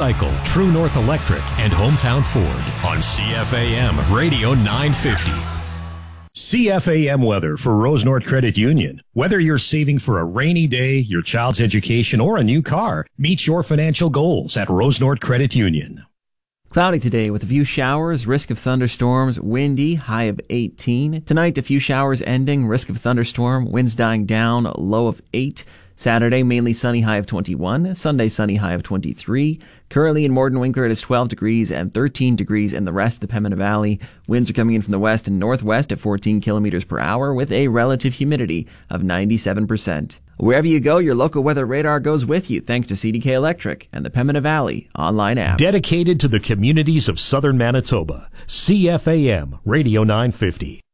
Cycle, True North Electric, and Hometown Ford on CFAM Radio 950. CFAM weather for Rose North Credit Union. Whether you're saving for a rainy day, your child's education, or a new car, meet your financial goals at Rose North Credit Union. Cloudy today with a few showers, risk of thunderstorms, windy, high of 18. Tonight, a few showers ending, risk of thunderstorm, winds dying down, low of 8. Saturday, mainly sunny, high of 21. Sunday, sunny, high of 23. Currently in Morton-Winkler, it is 12 degrees and 13 degrees in the rest of the Pembina Valley. Winds are coming in from the west and northwest at 14 kilometers per hour with a relative humidity of 97%. Wherever you go, your local weather radar goes with you thanks to CDK Electric and the Pembina Valley online app. Dedicated to the communities of southern Manitoba, CFAM Radio 950.